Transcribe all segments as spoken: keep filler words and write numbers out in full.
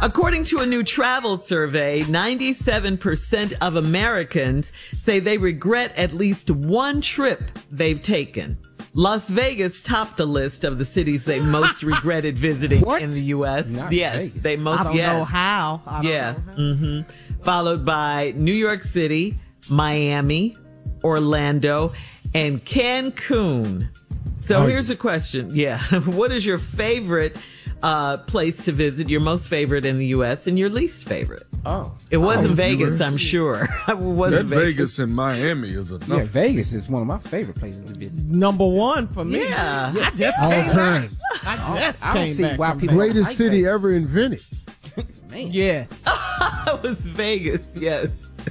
According to a new travel survey, ninety-seven percent of Americans say they regret at least one trip they've taken. Las Vegas topped the list of the cities they most regretted visiting What? in the U S. Not yes, Vegas. they most. I don't yes. know how. I don't yeah. know how. Mm-hmm. Followed by New York City, Miami, Orlando, and Cancun. So Oh. here's a question. Yeah. What is your favorite uh, place to visit? Your most favorite in the U S and your least favorite? Oh. It wasn't Oh, Vegas, U S I'm sure. It That wasn't Vegas and Miami is enough. Yeah, Vegas is one of my favorite places to visit. Number one for me. Yeah. I just All came time. back. I just I don't came see back why from people- Vegas. Greatest like city Vegas. ever invented. Man. Yes. It was Vegas, yes.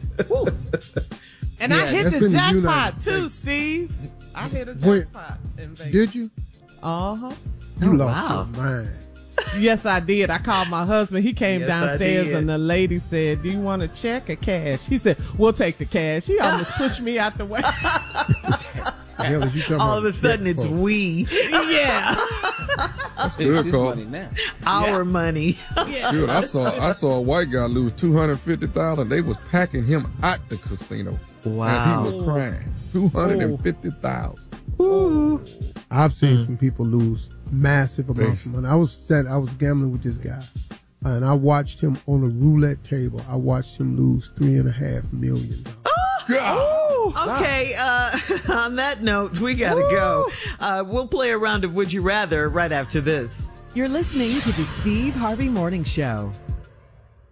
And Yeah, I hit that's the in the jackpot United too, States. Steve. I hit a Wait, jackpot in Vegas. Did you? Uh-huh. You Oh, lost wow. your mind. Yes, I did. I called my husband. He came Yes, I downstairs did. and the lady said, "Do you want a check or cash?" He said, "We'll take the cash." He almost pushed me out the way. The hell is you talking All of about a sudden it's check for? we, Yeah. That's It's good, this Cole. money now. our money. Yeah. Dude, I saw I saw a white guy lose two hundred fifty thousand. They was packing him out the casino Wow. as he was crying. Two hundred and fifty thousand. I've seen Mm. some people lose massive amounts of money. I was set, I was gambling with this guy, and I watched him on a roulette table. I watched him lose three and a half million dollars. Okay, uh, on that note, we gotta go. Uh, we'll play a round of Would You Rather right after this. You're listening to the Steve Harvey Morning Show.